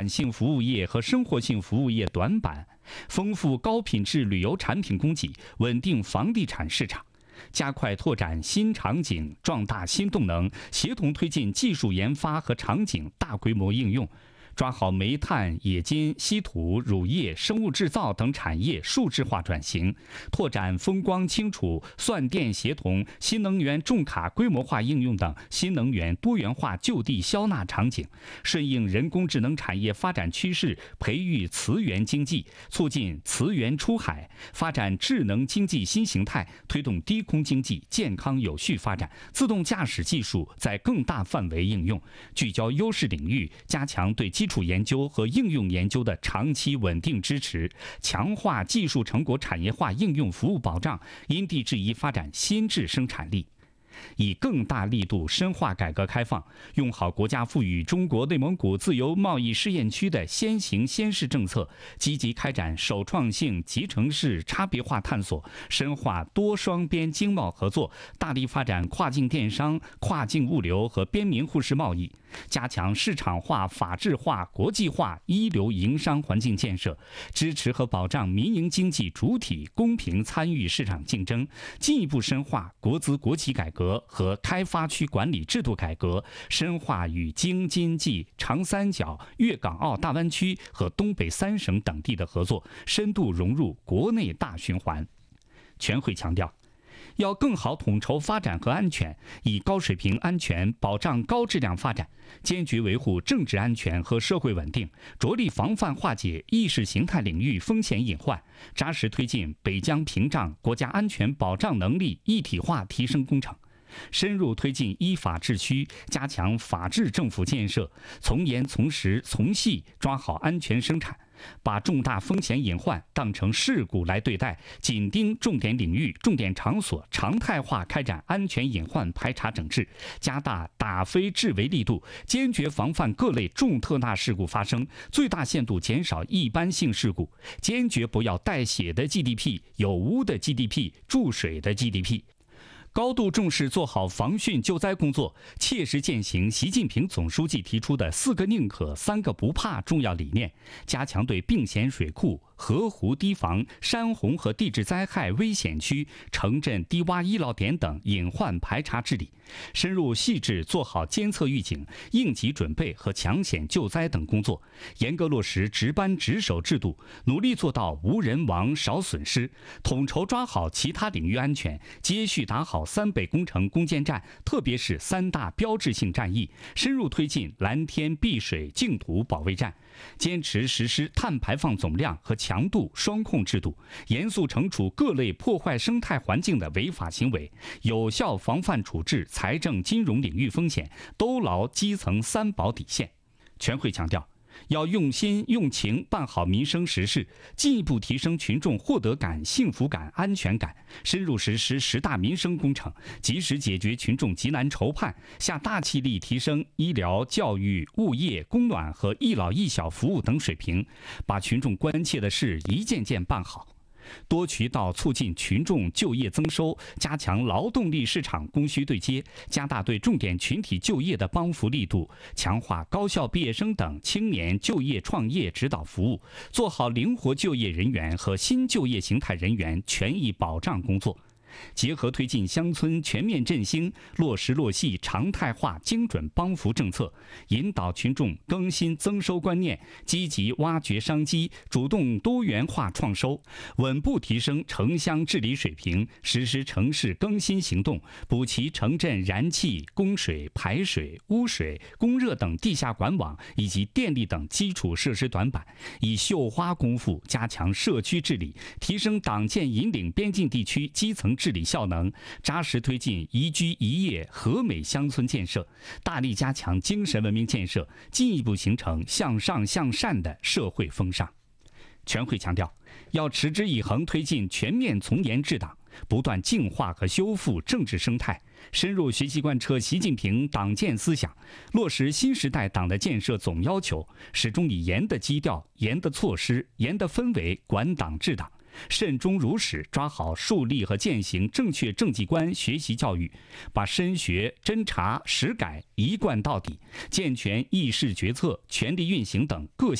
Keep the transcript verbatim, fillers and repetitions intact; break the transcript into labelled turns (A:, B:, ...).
A: 性服务业和生活性服务业短板，丰富高品质旅游产品供给，稳定房地产市场。加快拓展新场景，壮大新动能，协同推进技术研发和场景大规模应用，抓好煤炭、冶金、稀土、乳业、生物制造等产业数字化转型，拓展风光清楚、算电协同、新能源重卡规模化应用等新能源多元化就地消纳场景，顺应人工智能产业发展趋势，培育磁源经济，促进磁源出海，发展智能经济新形态，推动低空经济健康有序发展，自动驾驶技术在更大范围应用，聚焦优势领域，加强对基础研究和应用研究的长期稳定支持，强化技术成果产业化应用服务保障，因地制宜发展新质生产力。以更大力度深化改革开放，用好国家赋予中国内蒙古自由贸易试验区的先行先试政策，积极开展首创性集成式差别化探索，深化多双边经贸合作，大力发展跨境电商、跨境物流和边民户式贸易，加强市场化、法治化、国际化一流营商环境建设，支持和保障民营经济主体公平参与市场竞争，进一步深化国资国企改革和开发区管理制度改革，深化与京津冀、长三角、粤港澳大湾区和东北三省等地的合作，深度融入国内大循环。全会强调，要更好统筹发展和安全，以高水平安全保障高质量发展，坚决维护政治安全和社会稳定，着力防范化解意识形态领域风险隐患，扎实推进北疆屏障国家安全保障能力一体化提升工程，深入推进依法治区，加强法治政府建设，从严从实从细抓好安全生产，把重大风险隐患当成事故来对待，紧盯重点领域、重点场所，常态化开展安全隐患排查整治，加大打非治为力度，坚决防范各类重特大事故发生，最大限度减少一般性事故，坚决不要带血的 G D P、有污的 G D P、注水的 G D P。高度重视做好防汛救灾工作，切实践行习近平总书记提出的四个宁可、三个不怕重要理念，加强对并险水库、河湖堤防、山洪和地质灾害危险区、城镇低洼医疗点等隐患排查治理，深入细致做好监测预警、应急准备和抢险救灾等工作，严格落实值班值守制度，努力做到无人亡、少损失，统筹抓好其他领域安全，接续打好三北工程攻坚战，特别是三大标志性战役，深入推进蓝天碧水净土保卫战，坚持实施碳排放总量和强度双控制度，严肃惩处各类破坏生态环境的违法行为，有效防范处置财政金融领域风险，都牢基层三保底线。全会强调，要用心用情办好民生实事，进一步提升群众获得感、幸福感、安全感，深入实施十大民生工程，及时解决群众急难愁盼，下大气力提升医疗、教育、物业、供暖和一老一小服务等水平，把群众关切的事一件件办好。多渠道促进群众就业增收，加强劳动力市场供需对接，加大对重点群体就业的帮扶力度，强化高校毕业生等青年就业创业指导服务，做好灵活就业人员和新就业形态人员权益保障工作。结合推进乡村全面振兴，落实落细常态化精准帮扶政策，引导群众更新增收观念，积极挖掘商机，主动多元化创收，稳步提升城乡治理水平，实施城市更新行动，补齐城镇燃气、供水、排水、污水、供热等地下管网以及电力等基础设施短板，以绣花功夫加强社区治理，提升党建引领边境地区基层治理效能，扎实推进宜居宜业和美乡村建设，大力加强精神文明建设，进一步形成向上向善的社会风尚。全会强调，要持之以恒推进全面从严治党，不断净化和修复政治生态，深入学习贯彻习近平党建思想，落实新时代党的建设总要求，始终以严的基调、严的措施、严的氛围管党治党，慎终如始抓好树立和践行正确政绩观学习教育，把深学、侦查、实改一贯到底，健全议事决策、权力运行等各